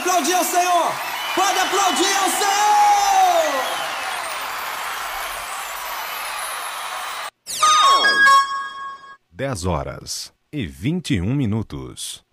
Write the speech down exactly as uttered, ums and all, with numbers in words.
aplaudir ao Senhor! Pode aplaudir ao Senhor! dez horas e vinte e um minutos.